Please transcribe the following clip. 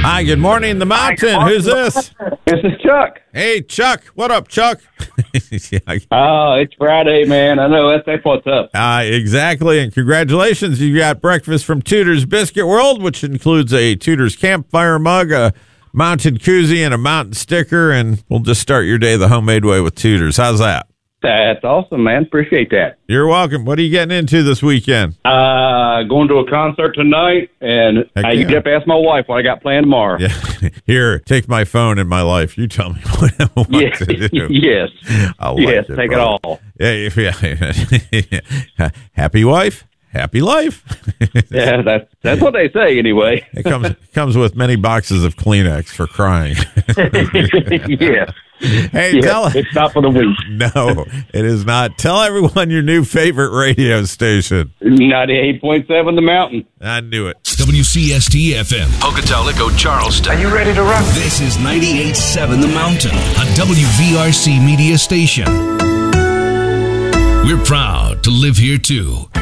Hi, good morning, the mountain. Who's this? This is Chuck. Hey, Chuck. What up, Chuck? Oh, it's Friday, man. I know that's what's up. Exactly, and congratulations. You got breakfast from Tudor's Biscuit World, which includes a Tudor's campfire mug, a mountain koozie, and a mountain sticker, and we'll just start your day the homemade way with Tudor's. How's that? That's awesome, man. Appreciate that. You're welcome. What are you getting into this weekend? Going to a concert tonight, and you have to ask my wife what I got planned tomorrow. Yeah. Here, take my phone and my life. You tell me what to do. Yes. Yes, take it all. Yeah. Happy wife, happy life. Yeah, that's what they say anyway. It comes with many boxes of Kleenex for crying. Yeah. Hey, it's not for the weak. No, it is not. Tell everyone your new favorite radio station. 98.7 The Mountain. I knew it. WCST FM, Pocatello, Charleston. Are you ready to rock? This is 98.7 The Mountain, a WVRC media station. We're proud to live here too.